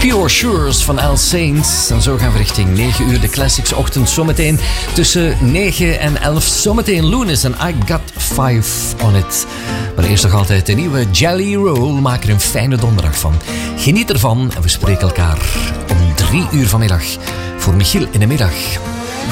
Pure Shores van Al Saints. En zo gaan we richting 9 uur de Classics ochtend. Zometeen tussen 9 en 11. Zometeen Lunis en I Got 5 on It. Maar eerst nog altijd de nieuwe Jelly Roll. Maak er een fijne donderdag van. Geniet ervan en we spreken elkaar om 3 uur vanmiddag voor Michiel in de middag.